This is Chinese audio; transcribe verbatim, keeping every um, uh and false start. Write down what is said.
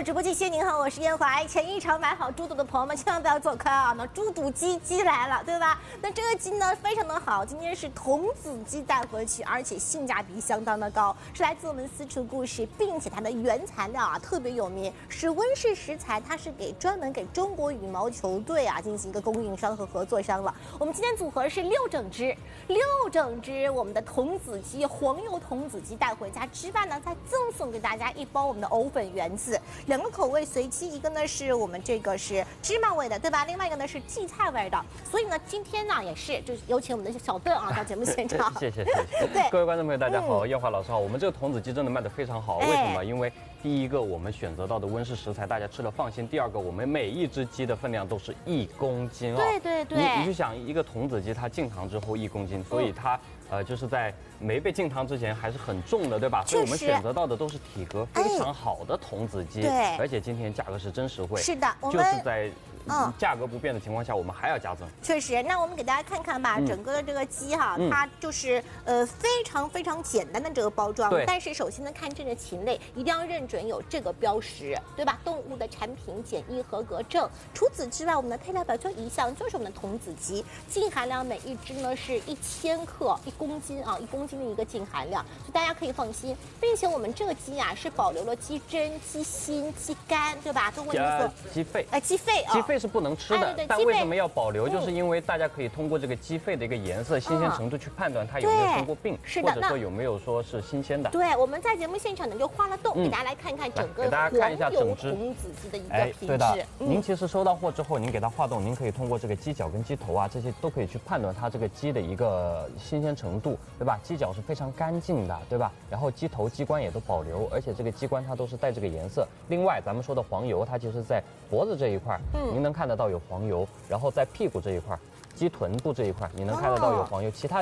直播间，您好，我是燕华。前一场买好猪肚的朋友们，千万不要走开啊！那猪肚鸡鸡来了，对吧？那这个鸡呢非常的好，今天是童子鸡带回去，而且性价比相当的高，是来自我们私厨故事，并且它的原材料啊特别有名，是温氏食材，它是给专门给中国羽毛球队啊进行一个供应商和合作商了。我们今天组合是六整只，六整只我们的童子鸡，黄油童子鸡带回家之外呢，再赠送给大家一包我们的藕粉圆子。两个口味随机，一个呢是我们这个是芝麻味的，对吧？另外一个呢是荠菜味的。所以呢，今天呢也是，就是有请我们的小邓啊到节目现场。 谢谢谢谢。 对， 各位观众朋友，大家好，燕华老师好。我们这个童子鸡真的卖得非常好，为什么？因为第一个，我们选择到的温室食材，大家吃了放心；第二个，我们每一只鸡的分量都是一公斤啊。 对对对。 你你就想一个童子鸡，它进膛之后一公斤，所以它。呃，就是在没被进膛之前还是很重的，对吧？所以我们选择到的都是体格非常好的童子鸡， 对， 而且今天价格是真实惠。 是的，我们就是在。嗯，价格不变的情况下，我们还要加赠。 确实，那我们给大家看看吧，嗯、整个的这个鸡哈，嗯、它就是呃非常非常简单的这个包装。对。但是首先呢，看这个禽类，一定要认准有这个标识，对吧？动物的产品检疫合格证。除此之外，我们的配料表就一项，就是我们的童子鸡，净含量每一只呢是一千克，一公斤啊，一公斤的一个净含量，所以大家可以放心。并且我们这个鸡啊是保留了鸡胗、鸡心、鸡肝，对吧？通过你所鸡肺， 哎，鸡肺啊。 鸡肺是不能吃的，哎、但为什么要保留？就是因为大家可以通过这个鸡肺的一个颜色、新鲜程度去判断它有没有生过病， 是的， 或者说有没有说是新鲜的。 对，我们在节目现场呢就画了洞，嗯、给大家来看看整个给大家看一下整只童子鸡的一个哎， 品质。 对的，嗯、您其实收到货之后，您给它画洞，您可以通过这个鸡脚跟鸡头啊，这些都可以去判断它这个鸡的一个新鲜程度，对吧？鸡脚是非常干净的，对吧？然后鸡头、鸡冠也都保留，而且这个鸡冠它都是带这个颜色。另外，咱们说的黄油，它其实在脖子这一块，嗯，您能看得到有黄油。然后在屁股这一块，鸡臀部这一块，你能看得到有黄油，其他